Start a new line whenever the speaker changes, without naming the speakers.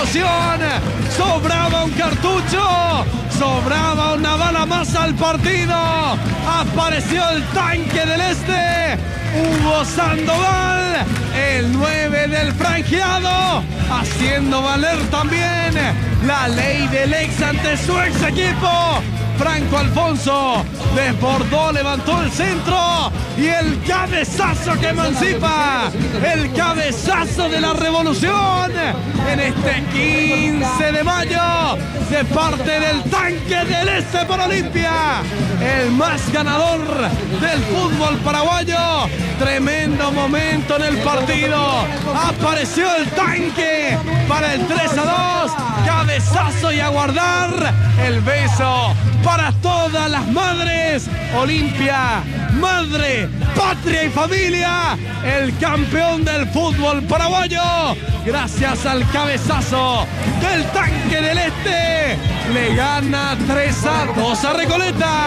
revolución. Sobraba un cartucho, sobraba una bala más al partido. Apareció el tanque del Este, Hugo Sandoval, el 9 del franjeado, haciendo valer también la ley del ex ante su ex equipo. Franco Alfonso desbordó, levantó el centro y el cabezazo que emancipa, el cabezazo de la revolución en este 15 de mayo de parte del tanque del Este por Olimpia, el más ganador del fútbol paraguayo. Tremendo momento en el partido, apareció el tanque para el 3-2, cabezazo y a guardar el beso para todas las madres. Olimpia, madre, patria y familia, el campeón del fútbol paraguayo, gracias al cabezazo del tanque del Este, le gana 3-2 a Recoleta.